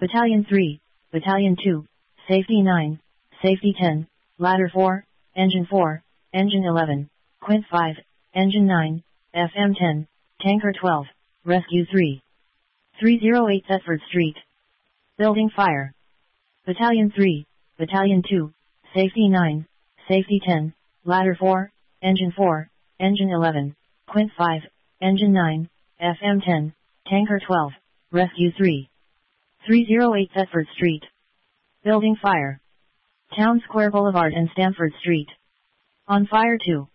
Battalion 3, Battalion 2, Safety 9, Safety 10, Ladder 4, Engine 4, Engine 11, Quint 5, Engine 9, FM 10, Tanker 12, Rescue 3. 308 Thetford Street. Building fire. Battalion 3, Battalion 2, Safety 9, Safety 10, Ladder 4, Engine 4, Engine 11, Quint 5, Engine 9, FM 10, Tanker 12, Rescue 3. 308 Thetford Street. Building fire. Town Square Boulevard and Stamford Street. On fire 2.